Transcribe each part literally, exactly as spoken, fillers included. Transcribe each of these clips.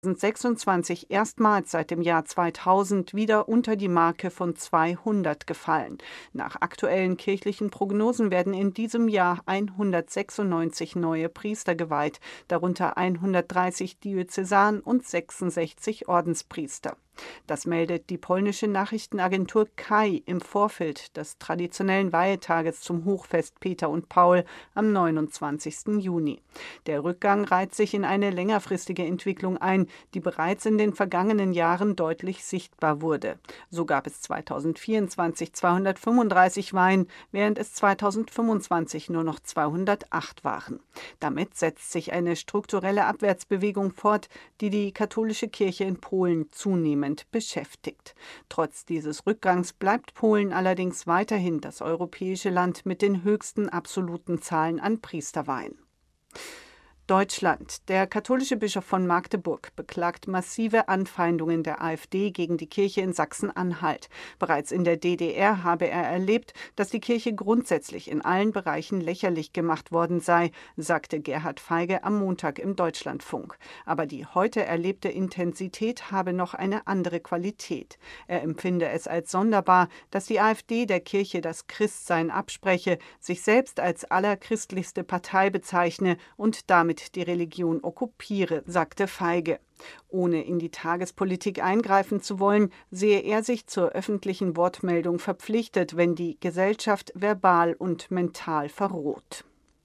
zweitausendsechsundzwanzig erstmals seit dem Jahr zweitausend wieder unter die Marke von zweihundert gefallen. Nach aktuellen kirchlichen Prognosen werden in diesem Jahr hundertsechsundneunzig neue Priester geweiht, darunter hundertdreißig Diözesan- und sechsundsechzig Ordenspriester. Das meldet die polnische Nachrichtenagentur K A I im Vorfeld des traditionellen Weihetages zum Hochfest Peter und Paul am neunundzwanzigsten Juni. Der Rückgang reiht sich in eine längerfristige Entwicklung ein, die bereits in den vergangenen Jahren deutlich sichtbar wurde. So gab es zweitausendvierundzwanzig zweihundertfünfunddreißig Weihen, während es zweitausendfünfundzwanzig nur noch zweihundertacht waren. Damit setzt sich eine strukturelle Abwärtsbewegung fort, die die katholische Kirche in Polen zunehmend beschäftigt. Trotz dieses Rückgangs bleibt Polen allerdings weiterhin das europäische Land mit den höchsten absoluten Zahlen an Priesterweihen. Deutschland. Der katholische Bischof von Magdeburg beklagt massive Anfeindungen der AfD gegen die Kirche in Sachsen-Anhalt. Bereits in der D D R habe er erlebt, dass die Kirche grundsätzlich in allen Bereichen lächerlich gemacht worden sei, sagte Gerhard Feige am Montag im Deutschlandfunk. Aber die heute erlebte Intensität habe noch eine andere Qualität. Er empfinde es als sonderbar, dass die AfD der Kirche das Christsein abspreche, sich selbst als allerchristlichste Partei bezeichne und damit die Religion okkupiere, sagte Feige. Ohne in die Tagespolitik eingreifen zu wollen, sehe er sich zur öffentlichen Wortmeldung verpflichtet, wenn die Gesellschaft verbal und mental verroht.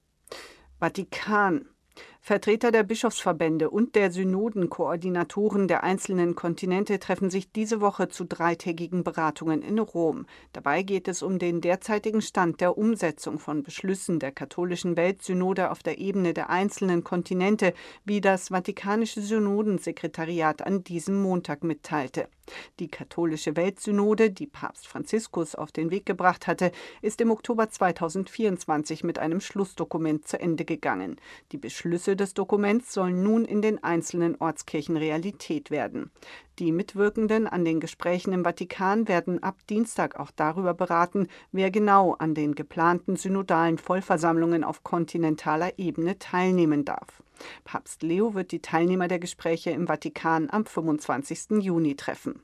Vatikan. Vertreter der Bischofsverbände und der Synodenkoordinatoren der einzelnen Kontinente treffen sich diese Woche zu dreitägigen Beratungen in Rom. Dabei geht es um den derzeitigen Stand der Umsetzung von Beschlüssen der katholischen Weltsynode auf der Ebene der einzelnen Kontinente, wie das Vatikanische Synodensekretariat an diesem Montag mitteilte. Die katholische Weltsynode, die Papst Franziskus auf den Weg gebracht hatte, ist im Oktober zweitausendvierundzwanzig mit einem Schlussdokument zu Ende gegangen. Die Beschlüsse des Dokuments sollen nun in den einzelnen Ortskirchen Realität werden. Die Mitwirkenden an den Gesprächen im Vatikan werden ab Dienstag auch darüber beraten, wer genau an den geplanten synodalen Vollversammlungen auf kontinentaler Ebene teilnehmen darf. Papst Leo wird die Teilnehmer der Gespräche im Vatikan am fünfundzwanzigsten Juni treffen.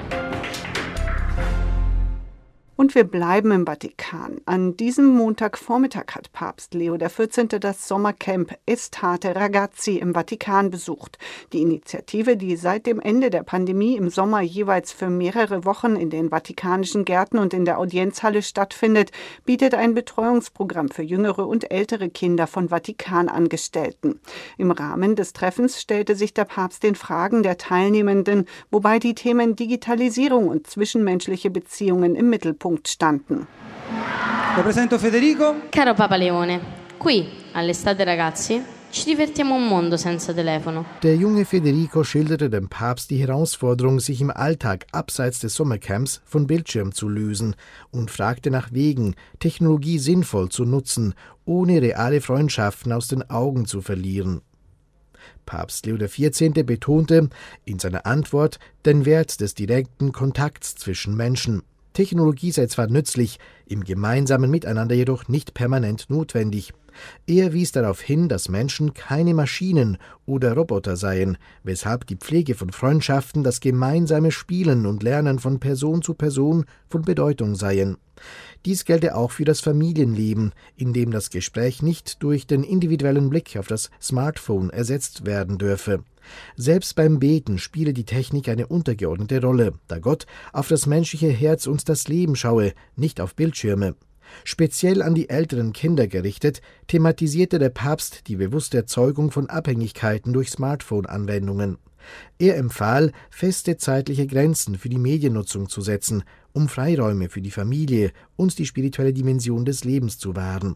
Und wir bleiben im Vatikan. An diesem Montagvormittag hat Papst Leo der vierzehnte das Sommercamp Estate Ragazzi im Vatikan besucht. Die Initiative, die seit dem Ende der Pandemie im Sommer jeweils für mehrere Wochen in den vatikanischen Gärten und in der Audienzhalle stattfindet, bietet ein Betreuungsprogramm für jüngere und ältere Kinder von Vatikanangestellten. Im Rahmen des Treffens stellte sich der Papst den Fragen der Teilnehmenden, wobei die Themen Digitalisierung und zwischenmenschliche Beziehungen im Mittelpunkt standen. Lo presento Federico. Caro Papa Leone, qui all'Estate Ragazzi ci divertiamo un mondo senza telefono. Der junge Federico schilderte dem Papst die Herausforderung, sich im Alltag abseits des Sommercamps von Bildschirm zu lösen und fragte nach Wegen, Technologie sinnvoll zu nutzen, ohne reale Freundschaften aus den Augen zu verlieren. Papst Leo der vierzehnte betonte in seiner Antwort den Wert des direkten Kontakts zwischen Menschen. Technologie sei zwar nützlich, im gemeinsamen Miteinander jedoch nicht permanent notwendig. Er wies darauf hin, dass Menschen keine Maschinen oder Roboter seien, weshalb die Pflege von Freundschaften, das gemeinsame Spielen und Lernen von Person zu Person von Bedeutung seien. Dies gelte auch für das Familienleben, in dem das Gespräch nicht durch den individuellen Blick auf das Smartphone ersetzt werden dürfe. Selbst beim Beten spiele die Technik eine untergeordnete Rolle, da Gott auf das menschliche Herz und das Leben schaue, nicht auf Bildschirme. Speziell an die älteren Kinder gerichtet, thematisierte der Papst die bewusste Erzeugung von Abhängigkeiten durch Smartphone-Anwendungen. Er empfahl, feste zeitliche Grenzen für die Mediennutzung zu setzen, um Freiräume für die Familie und die spirituelle Dimension des Lebens zu wahren.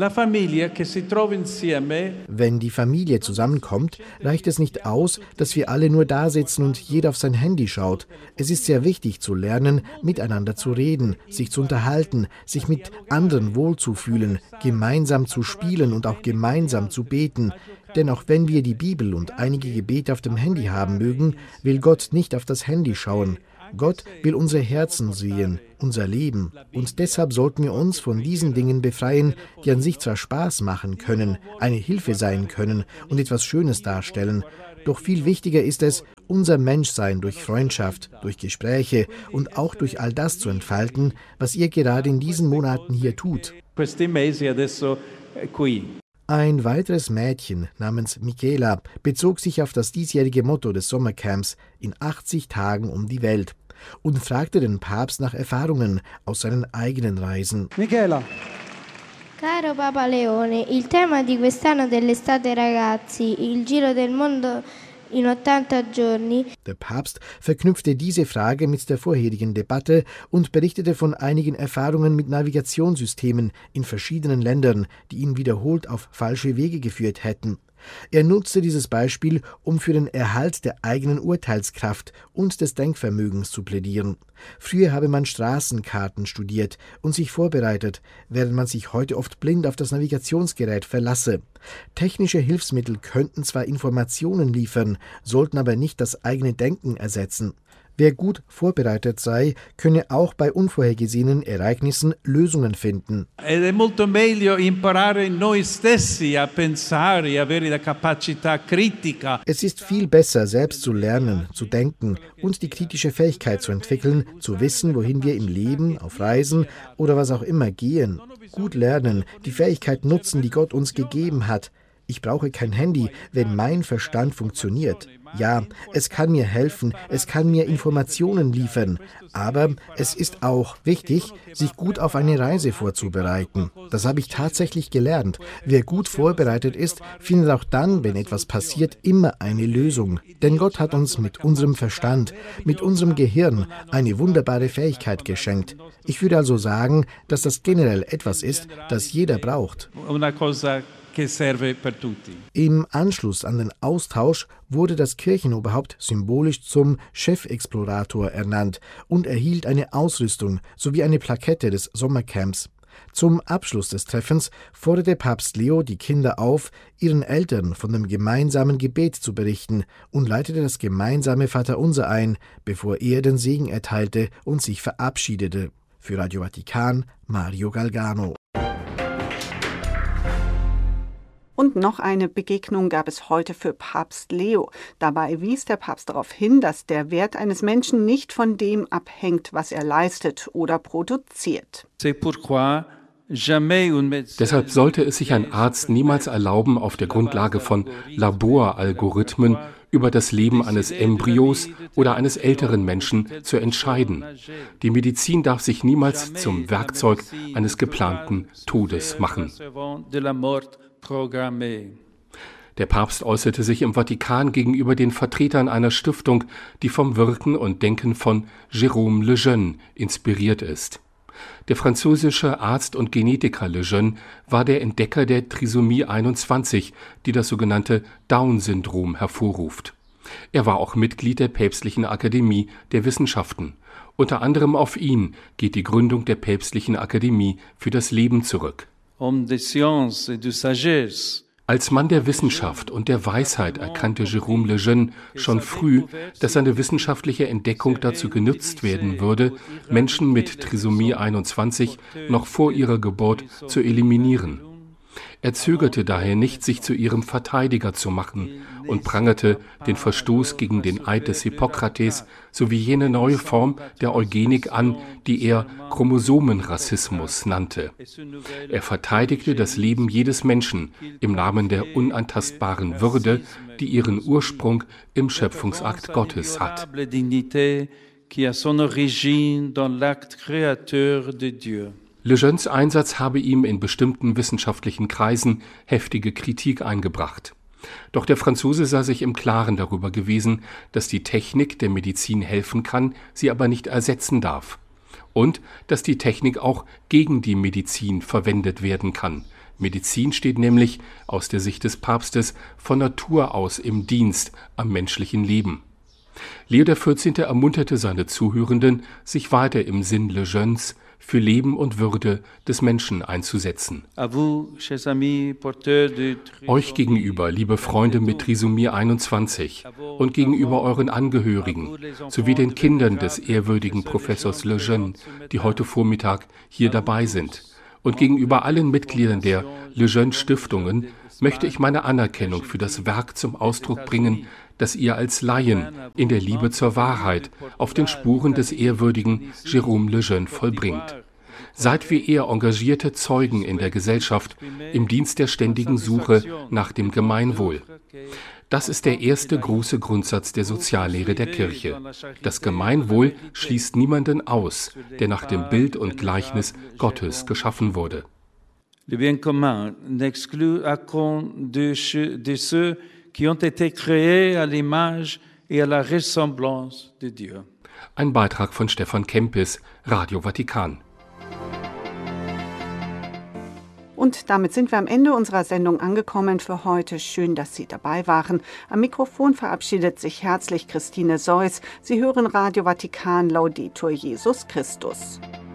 Wenn die Familie zusammenkommt, reicht es nicht aus, dass wir alle nur da sitzen und jeder auf sein Handy schaut. Es ist sehr wichtig zu lernen, miteinander zu reden, sich zu unterhalten, sich mit anderen wohlzufühlen, gemeinsam zu spielen und auch gemeinsam zu beten. Denn auch wenn wir die Bibel und einige Gebete auf dem Handy haben mögen, will Gott nicht auf das Handy schauen. Gott will unsere Herzen sehen, unser Leben. Und deshalb sollten wir uns von diesen Dingen befreien, die an sich zwar Spaß machen können, eine Hilfe sein können und etwas Schönes darstellen, Doch viel wichtiger ist es, unser Menschsein durch Freundschaft, durch Gespräche und auch durch all das zu entfalten, was ihr gerade in diesen Monaten hier tut. Ein weiteres Mädchen namens Michela bezog sich auf das diesjährige Motto des Sommercamps in achtzig Tagen um die Welt und fragte den Papst nach Erfahrungen aus seinen eigenen Reisen. Michela. Caro Papa Leone, il tema di quest'anno dell'estate ragazzi, il giro del mondo in ottanta giorni. Der Papst verknüpfte diese Frage mit der vorherigen Debatte und berichtete von einigen Erfahrungen mit Navigationssystemen in verschiedenen Ländern, die ihn wiederholt auf falsche Wege geführt hätten. Er nutzte dieses Beispiel, um für den Erhalt der eigenen Urteilskraft und des Denkvermögens zu plädieren. Früher habe man Straßenkarten studiert und sich vorbereitet, während man sich heute oft blind auf das Navigationsgerät verlasse. Technische Hilfsmittel könnten zwar Informationen liefern, sollten aber nicht das eigene Denken ersetzen. Wer gut vorbereitet sei, könne auch bei unvorhergesehenen Ereignissen Lösungen finden. Ed è molto meglio imparare noi stessi a pensare e avere la capacità critica. Es ist viel besser, selbst zu lernen, zu denken und die kritische Fähigkeit zu entwickeln, zu wissen, wohin wir im Leben, auf Reisen oder was auch immer gehen. Gut lernen, die Fähigkeit nutzen, die Gott uns gegeben hat. Ich brauche kein Handy, wenn mein Verstand funktioniert. Ja, es kann mir helfen, es kann mir Informationen liefern, aber es ist auch wichtig, sich gut auf eine Reise vorzubereiten. Das habe ich tatsächlich gelernt. Wer gut vorbereitet ist, findet auch dann, wenn etwas passiert, immer eine Lösung. Denn Gott hat uns mit unserem Verstand, mit unserem Gehirn eine wunderbare Fähigkeit geschenkt. Ich würde also sagen, dass das generell etwas ist, das jeder braucht. Im Anschluss an den Austausch wurde das Kirchenoberhaupt symbolisch zum Chefexplorator ernannt und erhielt eine Ausrüstung sowie eine Plakette des Sommercamps. Zum Abschluss des Treffens forderte Papst Leo die Kinder auf, ihren Eltern von dem gemeinsamen Gebet zu berichten und leitete das gemeinsame Vaterunser ein, bevor er den Segen erteilte und sich verabschiedete. Für Radio Vatikan, Mario Galgano. Und noch eine Begegnung gab es heute für Papst Leo. Dabei wies der Papst darauf hin, dass der Wert eines Menschen nicht von dem abhängt, was er leistet oder produziert. Deshalb sollte es sich ein Arzt niemals erlauben, auf der Grundlage von Laboralgorithmen über das Leben eines Embryos oder eines älteren Menschen zu entscheiden. Die Medizin darf sich niemals zum Werkzeug eines geplanten Todes machen. Der Papst äußerte sich im Vatikan gegenüber den Vertretern einer Stiftung, die vom Wirken und Denken von Jérôme Lejeune inspiriert ist. Der französische Arzt und Genetiker Lejeune war der Entdecker der Trisomie einundzwanzig, die das sogenannte Down-Syndrom hervorruft. Er war auch Mitglied der Päpstlichen Akademie der Wissenschaften. Unter anderem auf ihn geht die Gründung der Päpstlichen Akademie für das Leben zurück. Als Mann der Wissenschaft und der Weisheit erkannte Jérôme Lejeune schon früh, dass seine wissenschaftliche Entdeckung dazu genutzt werden würde, Menschen mit Trisomie einundzwanzig noch vor ihrer Geburt zu eliminieren. Er zögerte daher nicht, sich zu ihrem Verteidiger zu machen und prangerte den Verstoß gegen den Eid des Hippokrates sowie jene neue Form der Eugenik an, die er Chromosomenrassismus nannte. Er verteidigte das Leben jedes Menschen im Namen der unantastbaren Würde, die ihren Ursprung im Schöpfungsakt Gottes hat. Lejeunes Einsatz habe ihm in bestimmten wissenschaftlichen Kreisen heftige Kritik eingebracht. Doch der Franzose sah sich im Klaren darüber gewesen, dass die Technik der Medizin helfen kann, sie aber nicht ersetzen darf. Und dass die Technik auch gegen die Medizin verwendet werden kann. Medizin steht nämlich, aus der Sicht des Papstes, von Natur aus im Dienst am menschlichen Leben. Leo der vierzehnte. Ermunterte seine Zuhörenden, sich weiter im Sinn Lejeunes für Leben und Würde des Menschen einzusetzen. Euch gegenüber, liebe Freunde mit Trisomie einundzwanzig, und gegenüber euren Angehörigen, sowie den Kindern des ehrwürdigen Professors Lejeune, die heute Vormittag hier dabei sind, und gegenüber allen Mitgliedern der Lejeune-Stiftungen möchte ich meine Anerkennung für das Werk zum Ausdruck bringen, das ihr als Laien in der Liebe zur Wahrheit auf den Spuren des ehrwürdigen Jérôme Lejeune vollbringt. Seid wie er engagierte Zeugen in der Gesellschaft im Dienst der ständigen Suche nach dem Gemeinwohl. Das ist der erste große Grundsatz der Soziallehre der Kirche. Das Gemeinwohl schließt niemanden aus, der nach dem Bild und Gleichnis Gottes geschaffen wurde. Le bien commun n'exclut aucun de ceux qui ont été créés à l'image et à la ressemblance de Dieu. Ein Beitrag von Stefan Kempis, Radio Vatikan. Und damit sind wir am Ende unserer Sendung angekommen für heute. Schön, dass Sie dabei waren. Am Mikrofon verabschiedet sich herzlich Christine Seuss. Sie hören Radio Vatikan, Laudetur Jesus Christus.